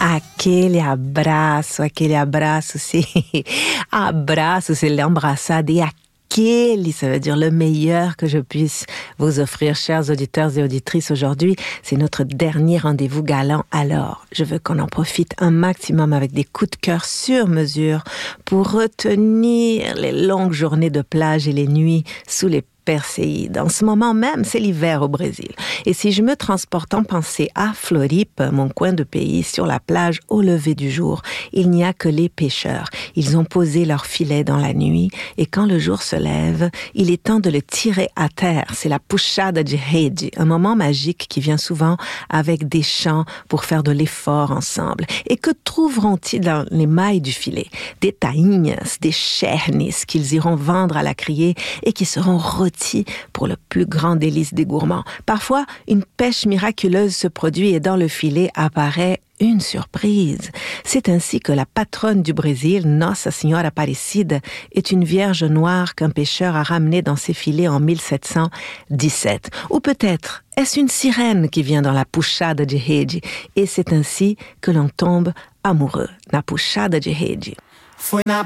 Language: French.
Aquele abraço, c'est abraço, c'est l'embrassade et aquele, ça veut dire le meilleur que je puisse vous offrir, chers auditeurs et auditrices. Aujourd'hui, c'est notre dernier rendez-vous galant. Alors, je veux qu'on en profite un maximum avec des coups de cœur sur mesure pour retenir les longues journées de plage et les nuits sous les Perséide. En ce moment même, c'est l'hiver au Brésil. Et si je me transporte en pensée à Floripe, mon coin de pays, sur la plage au lever du jour, il n'y a que les pêcheurs. Ils ont posé leur filet dans la nuit et quand le jour se lève, il est temps de le tirer à terre. C'est la puxada de rede, un moment magique qui vient souvent avec des chants pour faire de l'effort ensemble. Et que trouveront-ils dans les mailles du filet? Des tainhas, des chernes qu'ils iront vendre à la criée et qui seront pour le plus grand délice des gourmands. Parfois, une pêche miraculeuse se produit et dans le filet apparaît une surprise. C'est ainsi que la patronne du Brésil, Nossa Senhora Aparecida, est une vierge noire qu'un pêcheur a ramenée dans ses filets en 1717. Ou peut-être est-ce une sirène qui vient dans la puxada de rede et c'est ainsi que l'on tombe amoureux. Na puxada de rede.